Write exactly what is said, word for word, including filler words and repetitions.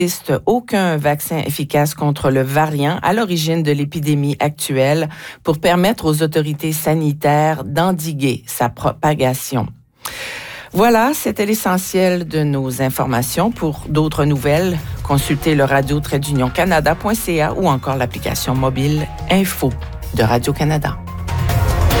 n'existe aucun vaccin efficace contre le variant à l'origine de l'épidémie actuelle pour permettre aux autorités sanitaires d'endiguer sa propagation. Voilà, c'était l'essentiel de nos informations. Pour d'autres nouvelles, consultez le radio trait d'union canada point c a ou encore l'application mobile Info de Radio-Canada.